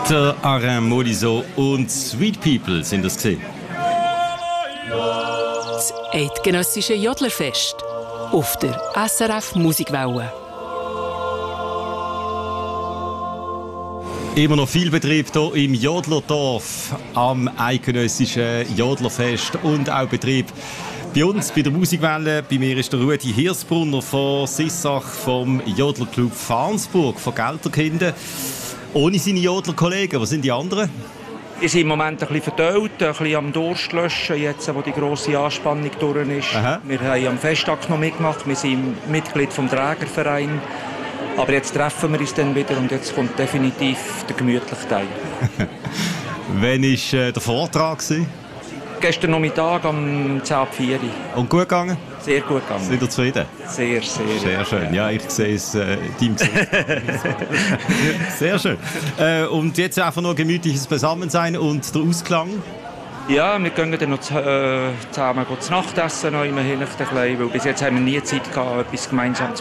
Der Alain Molisot und Sweet People sind das gesehen. Das eidgenössische Jodlerfest auf der SRF Musikwelle. Immer noch viel Betrieb hier im Jodlerdorf am eidgenössischen Jodlerfest und auch Betrieb bei uns bei der Musikwelle. Bei mir ist der Rudi Hirsbrunner von Sissach vom Jodlerclub Farnsburg von Gelterkinden. Ohne seine Jodlerkollegen, was sind die anderen? Wir sind im Moment ein bisschen verteilt, ein bisschen am Durst löschen, jetzt wo die grosse Anspannung durch ist. Aha. Wir haben am Festakt noch mitgemacht, wir sind Mitglied vom Trägerverein. Aber jetzt treffen wir uns dann wieder und jetzt kommt definitiv der gemütliche Teil. Wann war der Vortrag? Gestern Nachmittag um 10:04 Uhr. Und gut gegangen? Sehr gut gegangen. Sind ihr zufrieden? Sehr, sehr. Sehr schön. Ja, ich sehe es Team. Sehr schön. Und jetzt einfach noch ein gemütliches Beisammensein und der Ausklang? Ja, wir gehen dann noch zusammen zu Nachtessen, noch immerhin, weil bis jetzt haben wir nie Zeit gehabt, etwas gemeinsam zu